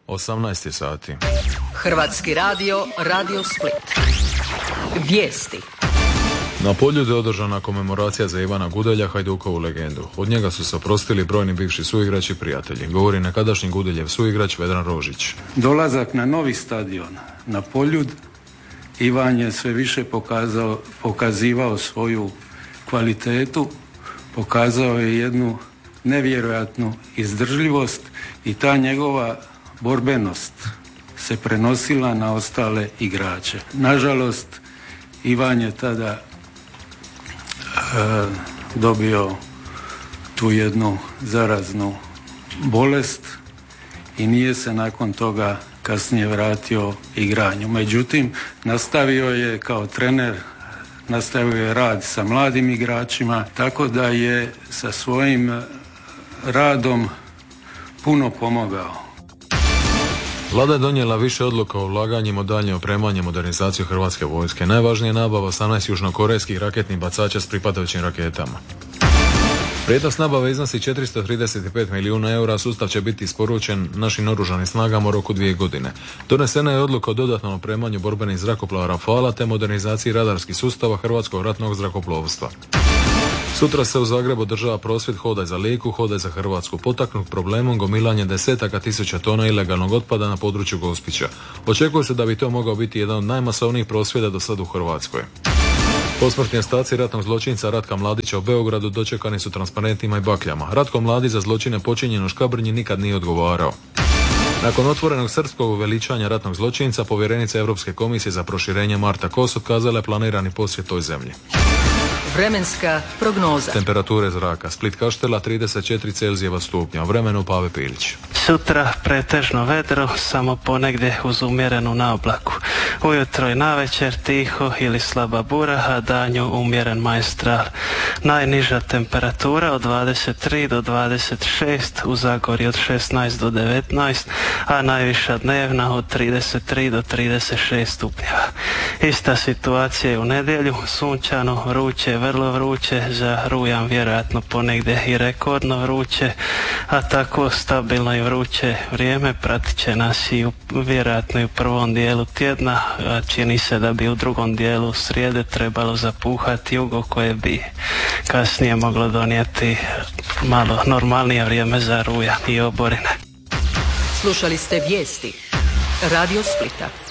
18 sati. Hrvatski radio, Radio Split. Vijesti. Na Poljudu je održana komemoracija za Ivana Gudelja, Hajdukovu legendu. Od njega su se oprostili brojni bivši suigrači i prijatelji. Govori nekadašnji Gudeljev suigrač Vedran Rožić. Dolazak na novi stadion, na Poljud, Ivan je sve više pokazivao svoju kvalitetu, pokazao je jednu nevjerojatnu izdržljivost i ta njegova borbenost se prenosila na ostale igrače. Nažalost, Ivan je tada dobio tu jednu zaraznu bolest i nije se nakon toga kasnije vratio igranju. Međutim, nastavio je kao trener, nastavio je rad sa mladim igračima, tako da je sa svojim radom puno pomogao. Vlada je donijela više odluka o ulaganjima u daljnje opremanje i modernizaciju Hrvatske vojske. Najvažnija je nabava 18 južnokorejskih raketnih bacača s pripadajućim raketama. Vrijednost nabave iznosi 435 milijuna eura, sustav će biti isporučen našim oružanim snagama u roku 2 godine. Donesena je odluka o dodatnom opremanju borbenih zrakoplova Rafala te modernizaciji radarskih sustava Hrvatskog ratnog zrakoplovstva. Sutra se u Zagrebu održava prosvjed Hodaj za Liku, Hodaj za Hrvatsku, potaknut problemom gomilanja desetaka tisuća tona ilegalnog otpada na području Gospića. Očekuje se da bi to mogao biti jedan od najmasovnijih prosvjeda do sad u Hrvatskoj. Posmrtni ostaci ratnog zločinca Ratka Mladića u Beogradu dočekani su transparentima i bakljama. Ratko Mladić za zločine počinjene u Škabrnji nikad nije odgovarao. Nakon otvorenog srpskog uveličanja ratnog zločinca, povjerenica Europske komisije za proširenje Marta Kos otkazala je planirani posjet toj zemlji. Vremenska prognoza. Temperature zraka. Split Kaštela 34 Celzijeva stupnja. Vremenu Pave Pilić. Sutra pretežno vedro, samo ponegdje uz umjerenu naoblaku. Ujutro i navečer tiho ili slaba bura, a danju umjeren maestral. Najniža temperatura od 23 do 26, u Zagorju od 16 do 19, a najviša dnevna od 33 do 36 stupnjeva. Ista situacija je u nedjelju, sunčano, vruće, vrlo vruće, za rujan vjerojatno ponegdje i rekordno vruće, a tako stabilno i vruće vrijeme pratit će nas i vjerojatno i u prvom dijelu tjedna, a čini se da bi u drugom dijelu srijede trebalo zapuhati jugo koje bi kasnije moglo donijeti malo normalnije vrijeme za rujan i oborine. Slušali ste vijesti Radio Splita.